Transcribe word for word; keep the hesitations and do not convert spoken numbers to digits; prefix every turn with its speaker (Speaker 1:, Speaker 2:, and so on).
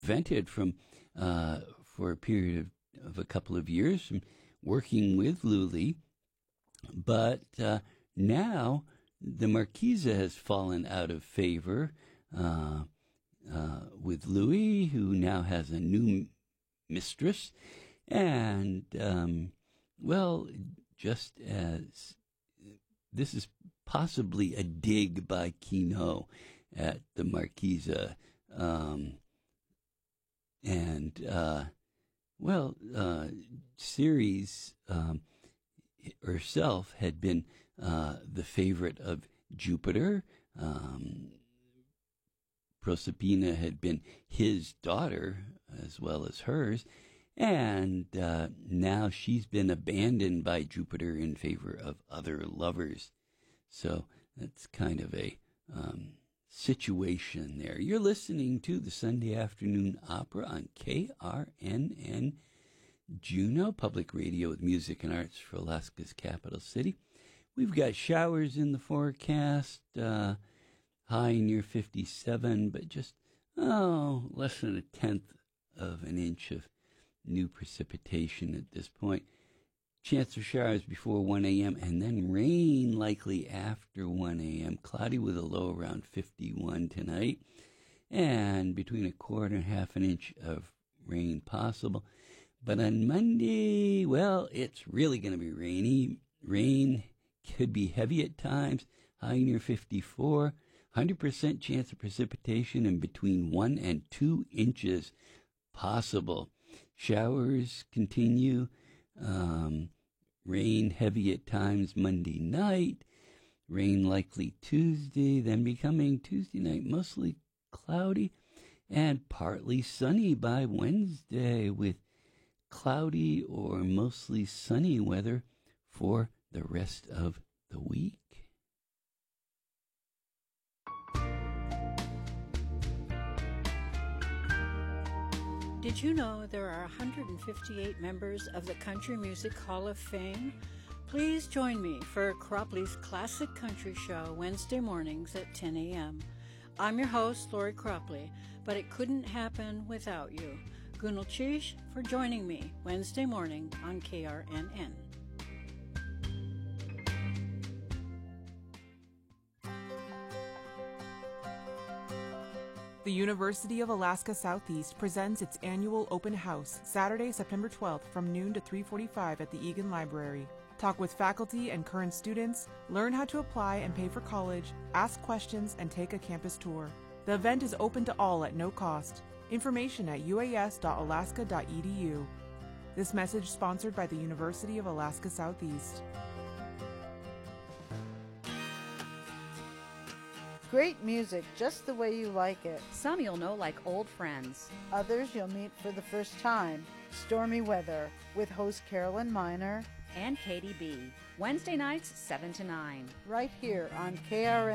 Speaker 1: prevented from, uh, for a period of, of a couple of years, from working with Lully. But uh, now the Marquesa has fallen out of favor uh, uh, with Louis, who now has a new mistress. And, um, well, just as this is possibly a dig by Quinault at the Marquesa. Um, and, uh, well, uh, Ceres um, herself had been uh, the favorite of Jupiter. Um, Proserpina had been his daughter as well as hers. And uh, now she's been abandoned by Jupiter in favor of other lovers. So that's kind of a um, situation there. You're listening to the Sunday Afternoon Opera on K R N N Juneau, public radio with music and arts for Alaska's capital city. We've got showers in the forecast, uh, high near fifty-seven, but just, oh, less than a tenth of an inch of new precipitation at this point. Chance of showers before one a.m. and then rain likely after one a.m. Cloudy with a low around fifty-one tonight, and between a quarter and half an inch of rain possible. But on Monday, well, it's really going to be rainy. Rain could be heavy at times, high near fifty-four, one hundred percent chance of precipitation and between one and two inches possible. Showers continue. Um, rain heavy at times Monday night. Rain likely Tuesday, then becoming Tuesday night mostly cloudy and partly sunny by Wednesday, with cloudy or mostly sunny weather for the rest of the week.
Speaker 2: Did you know there are one hundred fifty-eight members of the Country Music Hall of Fame? Please join me for Cropley's Classic Country Show Wednesday mornings at ten a.m. I'm your host, Lori Cropley, but it couldn't happen without you. Gunal Chish for joining me Wednesday morning on K R N N.
Speaker 3: The University of Alaska Southeast presents its annual open house Saturday, September twelfth from noon to three forty-five at the Egan Library. Talk with faculty and current students, learn how to apply and pay for college, ask questions, and take a campus tour. The event is open to all at no cost. Information at u a s dot alaska dot e d u. This message sponsored by the University of Alaska Southeast.
Speaker 4: Great music, just the way you like it.
Speaker 5: Some you'll know like old friends.
Speaker 4: Others you'll meet for the first time. Stormy Weather with host Carolyn Miner
Speaker 5: and Katie B. Wednesday nights, seven to nine.
Speaker 4: Right here on K R N.